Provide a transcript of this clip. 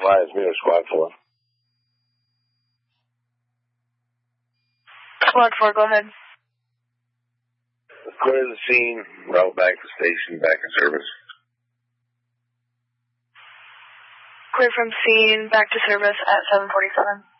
fly, it's me or Squad 4. Squad 4, go ahead. Clear the scene, route back to station, back in service. Clear from scene, back to service at 7:47.